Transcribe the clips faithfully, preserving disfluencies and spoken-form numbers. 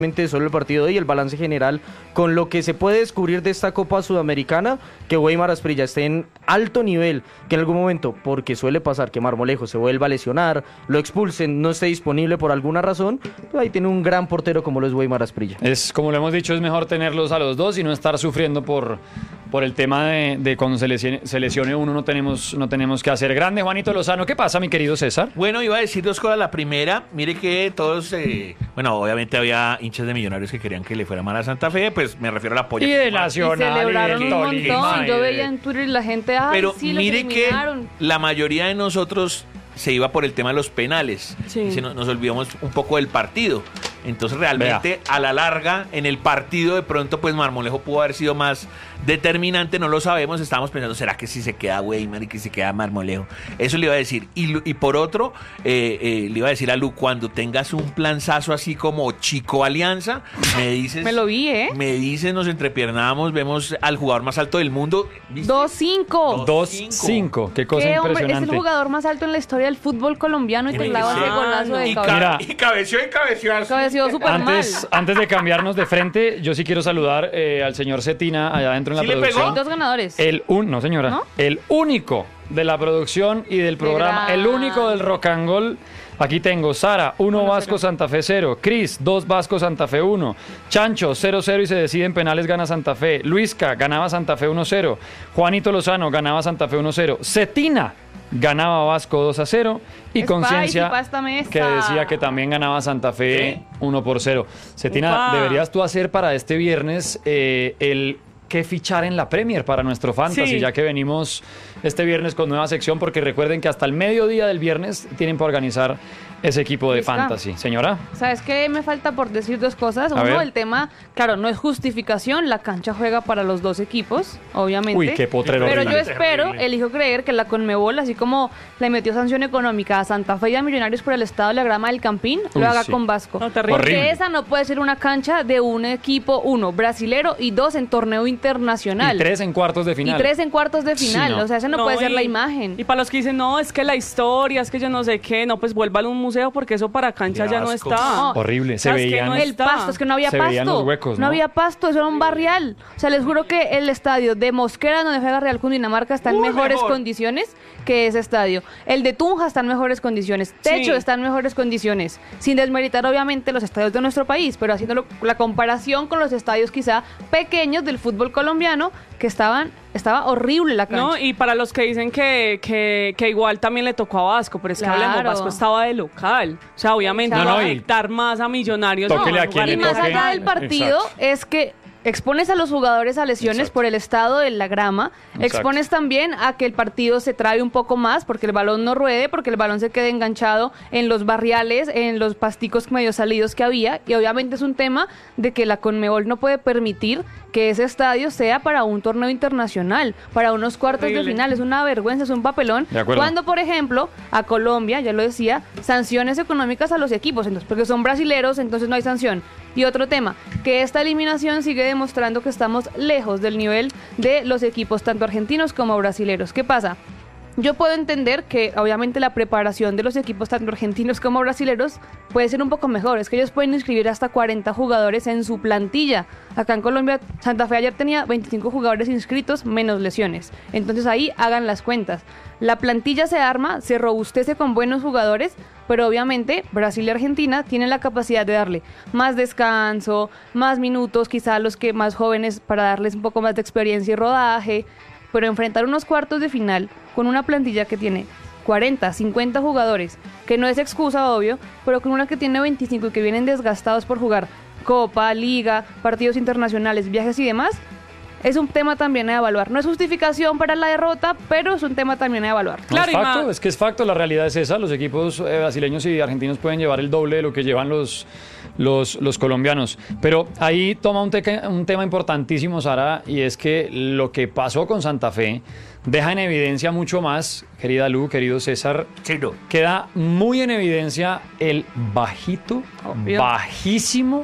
solo el partido y el balance general con lo que se puede descubrir de esta Copa Sudamericana, que Weimar Asprilla esté en alto nivel, que en algún momento, porque suele pasar que Marmolejo se vuelva a lesionar, lo expulsen, no esté disponible por alguna razón, pues ahí tiene un gran portero como lo es Weimar Asprilla. Es, como lo hemos dicho, es mejor tenerlos a los dos y no estar sufriendo por, por el tema de, de cuando se lesione, se lesione uno, no tenemos, no tenemos que hacer. Grande Juanito Lozano, ¿qué pasa, mi querido César? Bueno, iba a decir dos cosas. La primera, mire que todos, eh, bueno, obviamente había hinchas de Millonarios que querían que le fuera mal a Santa Fe, pues me refiero al apoyo. Y de Nacional. Y celebraron y un Tolima, montón. y Yo de... veía en Twitter la gente, ay, Pero sí, los mire que eliminaron. la mayoría de nosotros se iba por el tema de los penales. Sí. Y se nos, nos olvidamos un poco del partido. Entonces realmente Vea. a la larga, en el partido de pronto pues Marmolejo pudo haber sido más determinante, no lo sabemos, estábamos pensando, ¿será que si se queda Weimar y que se queda Marmolejo? Eso le iba a decir. Y, y por otro, eh, eh, le iba a decir a Lu, cuando tengas un planzazo así como Chico Alianza, me dices... Me lo vi, ¿eh? Me dices, nos entrepiernamos, vemos al jugador más alto del mundo. ¿Viste? dos cinco. dos cinco, qué cosa ¿Qué, hombre? impresionante. Es el jugador más alto en la historia del fútbol colombiano y te clava ese golazo de Y, cabeza. Mira. ca- y cabeció y cabeció así. Cabeció súper mal. Antes, antes de cambiarnos de frente, yo sí quiero saludar eh, al señor Cetina allá adentro en la ¿Sí le producción. pegó? Dos ganadores. El un, no señora, ¿No? el único de la producción y del programa, grande. el único del Rock and Roll. Aquí tengo Sara, uno uno Vasco cero. Santa Fe cero, Cris, dos Vasco Santa Fe uno, Chancho cero cero y se decide en penales, gana Santa Fe, Luisca ganaba Santa Fe uno cero, Juanito Lozano ganaba Santa Fe uno cero, Cetina ganaba Vasco dos a cero y Spicy Conciencia pa' esta mesa. que decía que también ganaba Santa Fe uno por cero. Cetina, Upa. deberías tú hacer para este viernes eh, el que fichar en la Premier para nuestro Fantasy, Sí. ya que venimos este viernes con nueva sección, porque recuerden que hasta el mediodía del viernes tienen para organizar ese equipo de Lisca. Fantasy. Señora. ¿Sabes qué? Me falta por decir dos cosas. A Uno, ver. el tema, claro, no es justificación, la cancha juega para los dos equipos, obviamente. Uy, qué potrero Pero yo horrible. espero, Terrible. elijo creer que la Conmebol, así como le metió sanción económica a Santa Fe y a Millonarios por el estado de la grama del Campín, Uy, lo haga sí. con Vasco. No, terrible. Porque Horrible. esa no puede ser una cancha de un equipo, uno, brasilero y dos, en torneo internacional. Y tres en cuartos de final. Y tres en cuartos de Sí, final. no. O sea, esa no, puede ser y- la imagen. Y para los que dicen, no, es que la historia, es que yo no sé qué, no, pues vuelvan a un museo porque eso para cancha Qué ya no asco. está. No. Horrible. Se ¿Sabes qué? veían. No El está. pasto, es que no había Se pasto. veían los huecos, ¿no? había pasto, eso era un barrial. O sea, les juro que el estadio de Mosquera, donde juega Real Cundinamarca, está en Uy, mejores mejor. condiciones que ese estadio. El de Tunja está en mejores condiciones. Techo Sí. está en mejores condiciones. Sin desmeritar, obviamente, los estadios de nuestro país, pero haciendo lo- la comparación con los estadios quizá pequeños del fútbol colombiano, que estaban, estaba horrible la cancha. No, y para los que dicen que, que, que igual también le tocó a Vasco, pero es que Claro. hablemos, Vasco estaba de local. O sea, obviamente No, va no, a y- afectar más a Millonarios. Tóquele no, a quien jugar le Y en más toque. allá del partido Exacto. es que expones a los jugadores a lesiones Exacto. por el estado de la grama, Exacto. expones también a que el partido se trabe un poco más porque el balón no ruede, porque el balón se quede enganchado en los barriales, en los pasticos medio salidos que había, y obviamente es un tema de que la Conmebol no puede permitir que ese estadio sea para un torneo internacional, para unos cuartos de Horrible. final. Es una vergüenza, es un papelón. De acuerdo. Cuando, por ejemplo, a Colombia, ya lo decía, sanciones económicas a los equipos, entonces, porque son brasileros, entonces no hay sanción. Y otro tema, que esta eliminación sigue demostrando que estamos lejos del nivel de los equipos, tanto argentinos como brasileros. ¿Qué pasa? Yo puedo entender que obviamente la preparación de los equipos tanto argentinos como brasileros puede ser un poco mejor. Es que ellos pueden inscribir hasta cuarenta jugadores en su plantilla. Acá en Colombia, Santa Fe ayer tenía veinticinco jugadores inscritos menos lesiones. Entonces ahí hagan las cuentas. La plantilla se arma, se robustece con buenos jugadores, pero obviamente Brasil y Argentina tienen la capacidad de darle más descanso, más minutos, quizá a los que más jóvenes para darles un poco más de experiencia y rodaje. Pero enfrentar unos cuartos de final con una plantilla que tiene cuarenta, cincuenta jugadores, que no es excusa, obvio, pero con una que tiene veinticinco y que vienen desgastados por jugar Copa, Liga, partidos internacionales, viajes y demás, es un tema también a evaluar. No es justificación para la derrota, pero es un tema también a evaluar. No, Claro, es y facto, más- es que es facto, la realidad es esa. Los equipos eh, brasileños y argentinos pueden llevar el doble de lo que llevan los, los, los colombianos. Pero ahí toma un, teca- un tema importantísimo, Sara, y es que lo que pasó con Santa Fe deja en evidencia mucho más, querida Lu, querido César, Chino. queda muy en evidencia el bajito, Obvio. bajísimo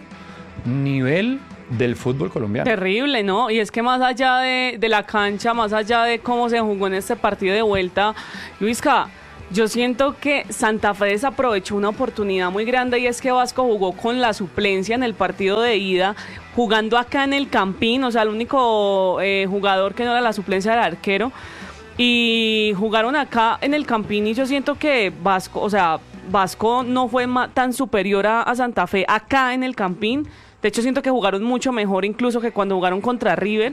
nivel del fútbol colombiano. Terrible, ¿no? Y es que más allá de, de la cancha, más allá de cómo se jugó en este partido de vuelta, Luisca, Yo siento que Santa Fe desaprovechó una oportunidad muy grande y es que Vasco jugó con la suplencia en el partido de ida, jugando acá en el Campín, o sea, el único eh, jugador que no era la suplencia era el arquero, y jugaron acá en el Campín y yo siento que Vasco, o sea, Vasco no fue ma- tan superior a, a Santa Fe acá en el Campín. De hecho, siento que jugaron mucho mejor incluso que cuando jugaron contra River.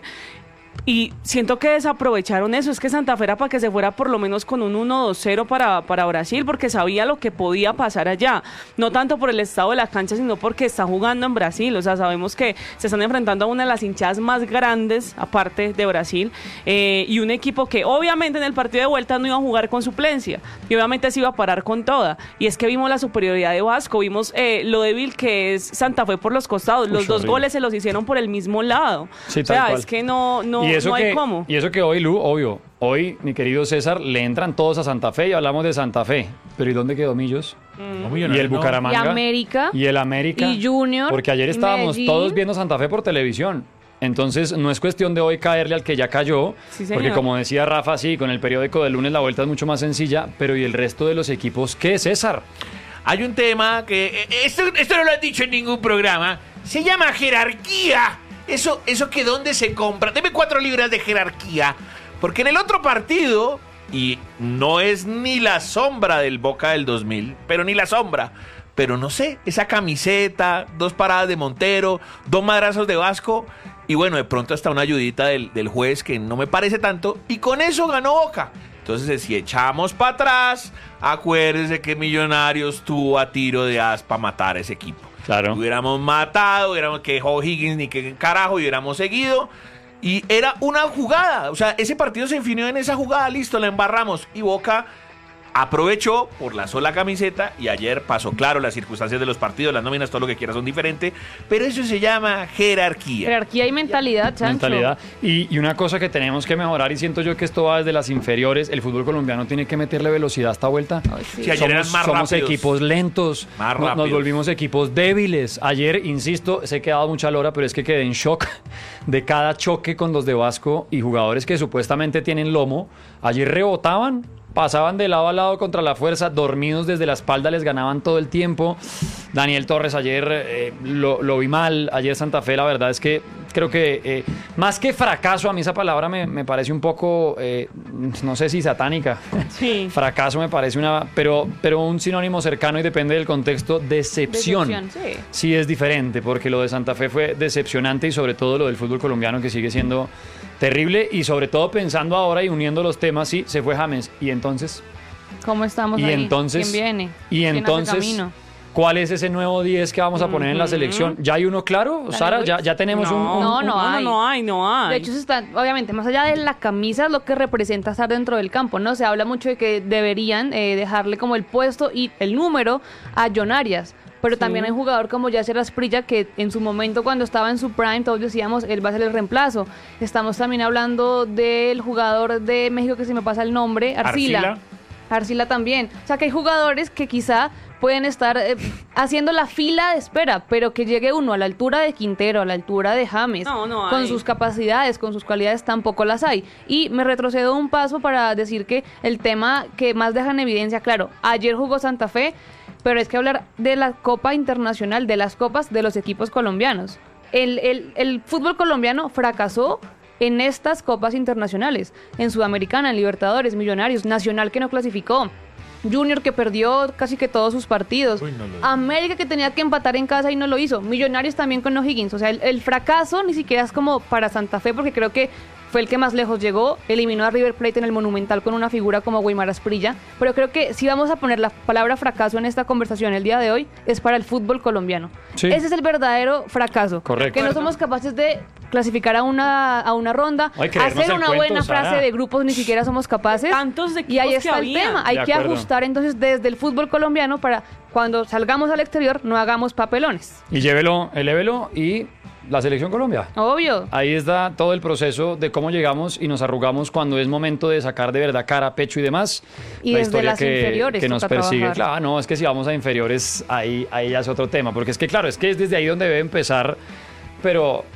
Y siento que desaprovecharon eso. Es que Santa Fe era para que se fuera por lo menos con un uno dos cero para, para Brasil, porque sabía lo que podía pasar allá. No tanto por el estado de la cancha, sino porque está jugando en Brasil. O sea, sabemos que se están enfrentando a una de las hinchadas más grandes, aparte de Brasil, eh, y un equipo que obviamente en el partido de vuelta no iba a jugar con suplencia. Y obviamente se iba a parar con toda. Y es que vimos la superioridad de Vasco, vimos eh, lo débil que es Santa Fe por los costados. Los Uy, dos horrible. goles se los hicieron por el mismo lado. Sí, o tal sea, cual. es que no, no, y eso no hay que, cómo. Y eso que hoy, Lu, obvio, hoy, mi querido César, le entran todos a Santa Fe y hablamos de Santa Fe. Pero ¿y dónde quedó Millos? No, Y el no. Bucaramanga. Y América. Y el América. Y Junior. Porque ayer y estábamos Medellín. todos viendo Santa Fe por televisión. Entonces, no es cuestión de hoy caerle al que ya cayó, Sí, señor. porque como decía Rafa, sí, con el periódico del lunes la vuelta es mucho más sencilla, pero ¿y el resto de los equipos qué, César? Hay un tema que... eh, Esto, esto no lo han dicho en ningún programa. Se llama jerarquía. Eso, eso que dónde se compra. Deme cuatro libras de jerarquía. Porque en el otro partido, y no es ni la sombra del Boca del dos mil, pero ni la sombra, pero no sé, esa camiseta, dos paradas de Montero, dos madrazos de Vasco, y bueno, de pronto hasta una ayudita del, del juez que no me parece tanto, y con eso ganó Boca. Entonces, si echamos para atrás, acuérdense que Millonarios tuvo a tiro de as para matar a ese equipo. Claro. Hubiéramos matado, hubiéramos que O'Higgins ni que carajo, hubiéramos seguido. Y era una jugada, o sea, ese partido se definió en esa jugada, listo, la embarramos. Y Boca aprovechó por la sola camiseta y ayer pasó claro, las circunstancias de los partidos, las nóminas, todo lo que quieras son diferentes, pero eso se llama jerarquía. Jerarquía y mentalidad, Chancho. Mentalidad. Y, y una cosa que tenemos que mejorar, y siento yo que esto va desde las inferiores, el fútbol colombiano tiene que meterle velocidad a esta vuelta. Ay, sí. Sí, ayer eran más somos rápidos. equipos lentos, Más no- nos rápidos. volvimos equipos débiles. Ayer, insisto, sé que ha dado mucha lora, pero es que quedé en shock de cada choque con los de Vasco y jugadores que supuestamente tienen lomo. Ayer rebotaban, pasaban de lado a lado contra la fuerza, dormidos desde la espalda, les ganaban todo el tiempo. Daniel Torres ayer eh, lo, lo vi mal. Ayer Santa Fe, la verdad es que creo que eh, más que fracaso, a mí esa palabra me, me parece un poco, eh, no sé si satánica. Sí. Fracaso me parece una, pero, pero un sinónimo cercano y depende del contexto, decepción. Decepción, sí. Sí es diferente, porque lo de Santa Fe fue decepcionante y sobre todo lo del fútbol colombiano que sigue siendo terrible y sobre todo pensando ahora y uniendo los temas, sí, se fue James. ¿Y entonces? ¿Cómo estamos Y ahí? entonces, ¿Quién viene? y ¿Quién hace entonces, camino? ¿cuál es ese nuevo diez que vamos a poner en la selección? ¿Ya hay uno claro, Sara? ¿Ya, ya tenemos un, un- No, un- no hay. no hay, no hay. De hecho, se está, obviamente, más allá de la camisa, es lo que representa estar dentro del campo, ¿no? Se habla mucho de que deberían eh, dejarle como el puesto y el número a John Arias. Pero también hay un jugador como Yasser Asprilla que en su momento cuando estaba en su prime todos decíamos él va a ser el reemplazo. Estamos también hablando del jugador de México que se me pasa el nombre, Arcila. Arcila. Arcila también. O sea que hay jugadores que quizá pueden estar eh, haciendo la fila de espera, pero que llegue uno a la altura de Quintero, a la altura de James, No, no con hay. sus capacidades, con sus cualidades, tampoco las hay. Y me retrocedo un paso para decir que el tema que más deja en evidencia, claro, ayer jugó Santa Fe, pero es que hablar de la Copa Internacional, de las copas de los equipos colombianos. El, el, el fútbol colombiano fracasó en estas copas internacionales, en Sudamericana, en Libertadores, Millonarios, Nacional que no clasificó, Junior que perdió casi que todos sus partidos, América que tenía que empatar en casa y no lo hizo, Millonarios también con O'Higgins. O sea, el, el fracaso ni siquiera es como para Santa Fe, porque creo que fue el que más lejos llegó, eliminó a River Plate en el Monumental con una figura como Weimar Asprilla, pero creo que si vamos a poner la palabra fracaso en esta conversación el día de hoy, es para el fútbol colombiano. Sí. Ese es el verdadero fracaso. Correcto. Que no somos capaces de clasificar a una, a una ronda, Hay que creernos hacer el una cuento, buena Sara. frase de grupos, ni siquiera somos capaces. Tantos y equipos ahí que está el había. tema. Hay De que acuerdo. ajustar entonces desde el fútbol colombiano para cuando salgamos al exterior no hagamos papelones. Y llévelo, elévelo y la Selección Colombia. Obvio. Ahí está todo el proceso de cómo llegamos y nos arrugamos cuando es momento de sacar de verdad cara, pecho y demás. Y la desde historia las que, inferiores que nos toca persigue. trabajar. Claro, no, es que si vamos a inferiores, ahí, ahí ya es otro tema. Porque es que, claro, es que es desde ahí donde debe empezar. Pero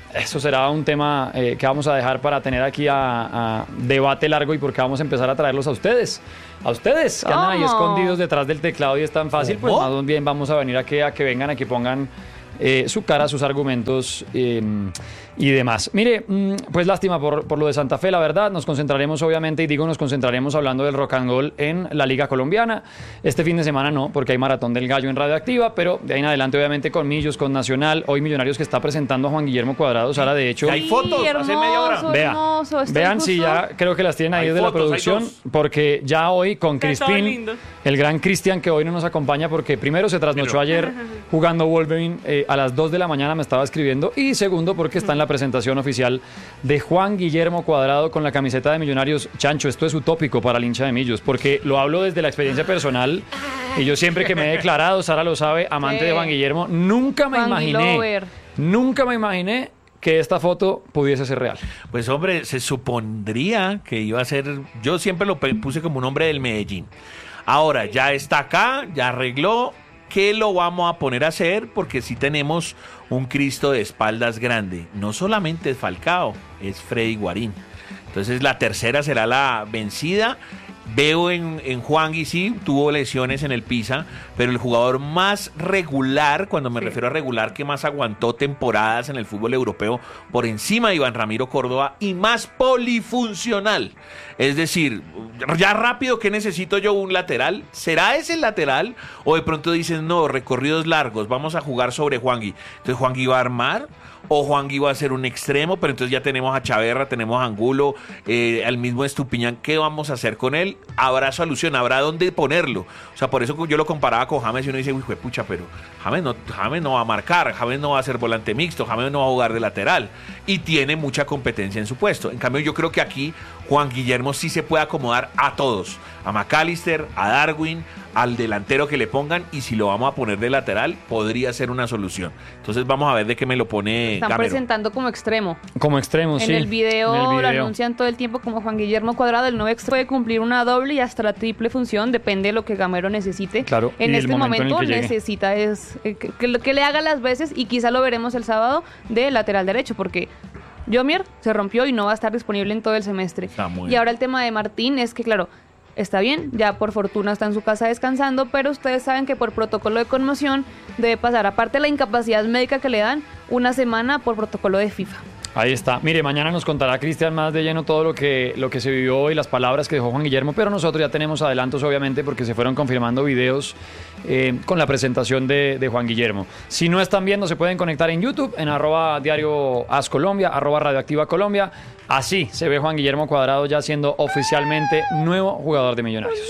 eso será un tema eh, que vamos a dejar para tener aquí a, a debate largo y porque vamos a empezar a traerlos a ustedes. A ustedes, que andan ahí ¿Cómo? escondidos detrás del teclado y es tan fácil, pues ¿Cómo? más bien vamos a venir a que, a que vengan, a que pongan eh, su cara, sus argumentos eh, y demás. Mire, mm, pues lástima por, por lo de Santa Fe, la verdad. Nos concentraremos, obviamente, y digo, nos concentraremos hablando del rock and roll en la Liga Colombiana. Este fin de semana no, porque hay Maratón del Gallo en Radioactiva, pero de ahí en adelante, obviamente, con Millos, con Nacional. Hoy Millonarios que está presentando a Juan Guillermo Cuadrado. Sara, de hecho... Hay fotos, Sí, hace media hora. hermoso, Vea, hermoso, está vean si incluso- ya creo que las tienen ahí Hay de la fotos, hay producción, dos. porque ya hoy con Está todo Crispín, lindo. el gran Cristian que hoy no nos acompaña porque primero se trasnochó Pero- ayer jugando Wolverine eh, a las dos de la mañana me estaba escribiendo y segundo porque está en la presentación oficial de Juan Guillermo Cuadrado con la camiseta de Millonarios. Chancho, esto es utópico para el hincha de Millos porque lo hablo desde la experiencia personal y yo siempre que me he declarado, Sara lo sabe, amante Sí. de Juan Guillermo, nunca me Juan imaginé, Guilover. nunca me imaginé que esta foto pudiese ser real. Pues hombre, se supondría que iba a ser, yo siempre lo pe- puse como un hombre del Medellín. Ahora, ya está acá, ya arregló, ¿qué lo vamos a poner a hacer? Porque sí tenemos un Cristo de espaldas grande. No solamente es Falcao, es Freddy Guarín. Entonces la tercera será la vencida. Veo en, en Juangui, sí, tuvo lesiones en el Pisa, pero el jugador más regular, cuando me refiero a regular, que más aguantó temporadas en el fútbol europeo por encima de Iván Ramiro Córdoba y más polifuncional. Es decir, ya rápido, ¿qué necesito yo? Un lateral. ¿Será ese el lateral? O de pronto dicen, no, recorridos largos, vamos a jugar sobre Juangui. Entonces Juangui va a armar. O Juangui va a ser un extremo, pero entonces ya tenemos a Chaverra, tenemos a Angulo, eh, al mismo Estupiñán. ¿Qué vamos a hacer con él? Habrá solución, habrá dónde ponerlo. O sea, por eso yo lo comparaba con James y uno dice, uy, pucha, pero James no, James no va a marcar, James no va a ser volante mixto, James no va a jugar de lateral. Y tiene mucha competencia en su puesto. En cambio, yo creo que aquí Juan Guillermo sí se puede acomodar a todos. A McAllister, a Darwin, al delantero que le pongan, y si lo vamos a poner de lateral, podría ser una solución. Entonces vamos a ver de qué me lo pone Están Gamero. presentando como extremo. Como extremo, En sí. el video En el lo video. anuncian todo el tiempo como Juan Guillermo Cuadrado. El nuevo extremo puede cumplir una doble y hasta triple función, depende de lo que Gamero necesite. Claro, y En el este momento en el momento que llegue. necesita es eh, que, que lo- que le haga las veces y quizá lo veremos el sábado de lateral derecho porque Yomier se rompió y no va a estar disponible en todo el semestre. Está muy Y bien. ahora el tema de Martín es que claro, está bien, ya por fortuna está en su casa descansando, pero ustedes saben que por protocolo de conmoción debe pasar, aparte de la incapacidad médica que le dan, una semana por protocolo de FIFA. Ahí está. Mire, mañana nos contará Cristian más de lleno todo lo que, lo que se vivió y las palabras que dejó Juan Guillermo, pero nosotros ya tenemos adelantos, obviamente, porque se fueron confirmando videos eh, con la presentación de, de Juan Guillermo. Si no están viendo, se pueden conectar en YouTube, en arroba diario As Colombia, arroba Radioactiva Colombia. Así se ve Juan Guillermo Cuadrado ya siendo oficialmente nuevo jugador de Millonarios.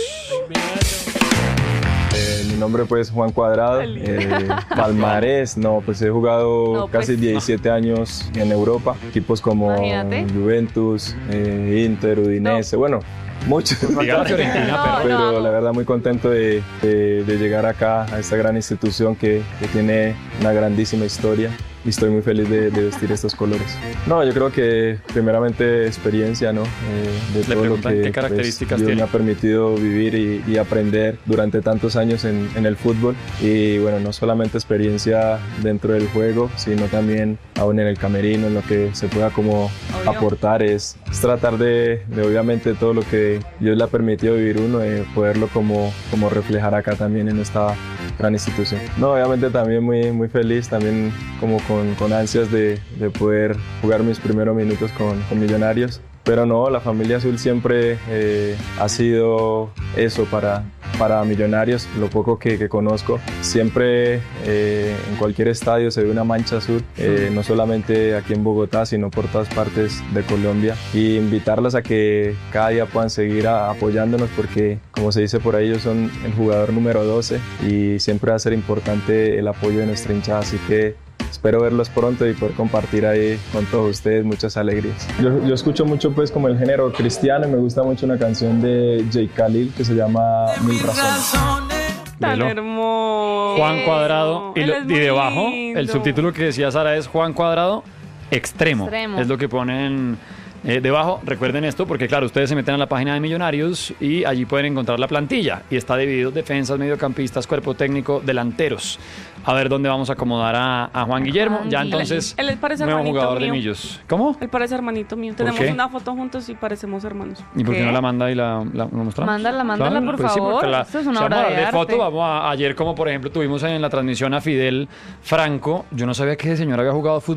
Eh, mi nombre pues Juan Cuadrado, eh, palmarés, no, pues he jugado No, pues. casi diecisiete años en Europa, equipos como Imagínate. Juventus, eh, Inter, Udinese, bueno, muchos. Diga la Fiorentina, No, perro. Pero no. la verdad muy contento de, de- de llegar acá a esta gran institución que, que tiene una grandísima historia y estoy muy feliz de, de vestir estos colores. No, yo creo que primeramente experiencia, ¿no? Eh, de Le todo lo preguntan que qué características pues, Dios tiene. me ha permitido vivir y, y aprender durante tantos años en, en el fútbol y bueno, no solamente experiencia dentro del juego, sino también aún en el camerino, en lo que se pueda como Obvio. aportar es, es tratar de, de obviamente todo lo que Dios le ha permitido vivir uno, eh, poderlo como, como reflejar acá también en esta gran institución. No, obviamente también muy, muy feliz, también como con, con ansias de, de poder jugar mis primeros minutos con, con Millonarios. Pero no, la familia azul siempre eh, ha sido eso para, para Millonarios, lo poco que, que conozco. Siempre eh, en cualquier estadio se ve una mancha azul, eh, no solamente aquí en Bogotá, sino por todas partes de Colombia. Y invitarlas a que cada día puedan seguir a- apoyándonos porque, como se dice por ahí, ellos son el jugador número doce y siempre va a ser importante el apoyo de nuestra hinchada. Así que espero verlos pronto y poder compartir ahí con todos ustedes muchas alegrías. Yo, yo escucho mucho pues como el género cristiano y me gusta mucho una canción de Jay Khalil que se llama Mil Razones. Tan Velo. hermoso. Juan Cuadrado y, Él lo- es y muy debajo lindo. el subtítulo que decía Sara es Juan Cuadrado extremo, Extremo. es lo que ponen Eh, debajo, recuerden esto, porque claro, ustedes se meten a la página de Millonarios y allí pueden encontrar la plantilla. Y está dividido defensas, mediocampistas, cuerpo técnico, delanteros. A ver dónde vamos a acomodar a, a Juan Guillermo. Juan Ya Guillermo. entonces, Él parece nuevo hermanito jugador de mío. Millos. ¿Cómo? Él parece hermanito mío. Tenemos qué? una foto juntos y parecemos hermanos. ¿Y por qué ¿Qué? no la manda y la, la, la mostramos? Mándala, mándala, por pues sí, favor. porque la- Esto es una si obra vamos a hablar de de foto, arte. vamos a, ayer como por ejemplo tuvimos en la transmisión a Fidel Franco. Yo no sabía que ese señor había jugado fútbol